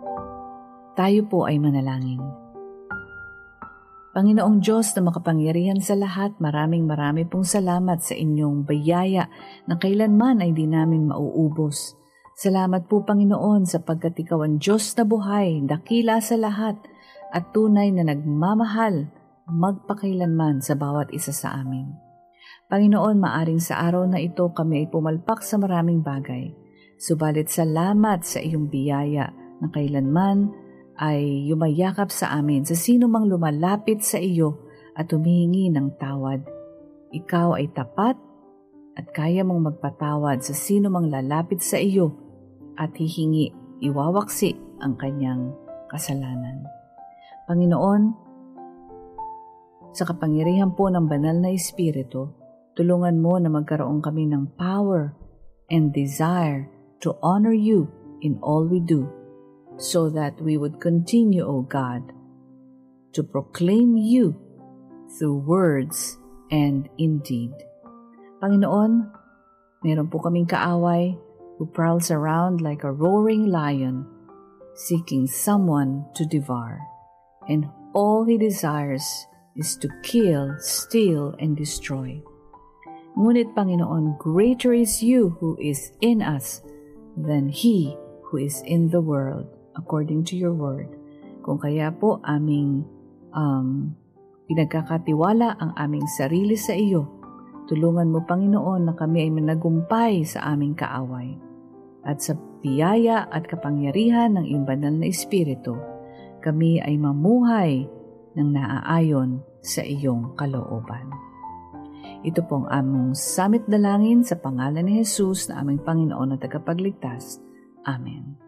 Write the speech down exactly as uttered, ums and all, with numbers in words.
Tayo po ay manalangin. Panginoong Diyos na makapangyarihan sa lahat, maraming marami pong salamat sa inyong biyaya na kailanman ay di namin mauubos. Salamat po Panginoon sapagkat ikaw ang Diyos na buhay, dakila sa lahat at tunay na nagmamahal magpakailanman sa bawat isa sa amin. Panginoon, maaring sa araw na ito kami ay pumalpak sa maraming bagay. Subalit salamat sa iyong biyaya na kailanman ay yumayakap sa amin sa sino mang lumalapit sa iyo at humihingi ng tawad. Ikaw ay tapat at kaya mong magpatawad sa sino mang lalapit sa iyo at hihingi, iwawaksi ang kanyang kasalanan. Panginoon, sa kapangyarihan po ng banal na Espiritu, tulungan mo na magkaroon kami ng power and desire to honor you in all we do, so that we would continue, O God, to proclaim you through words and in deed. Panginoon, meron po kaming kaaway who prowls around like a roaring lion, seeking someone to devour, and all he desires is to kill, steal, and destroy. Ngunit, Panginoon, greater is you who is in us than he who is in the world, according to your word. Kung kaya po aming um, pinagkakatiwala ang aming sarili sa iyo, tulungan mo Panginoon na kami ay managumpay sa aming kaaway. At sa biyaya at kapangyarihan ng iyong banal na Espiritu, kami ay mamuhay ng naaayon sa iyong kalooban. Ito pong among samit dalangin sa pangalan ni Jesus na aming Panginoon at tagapagligtas. Amen.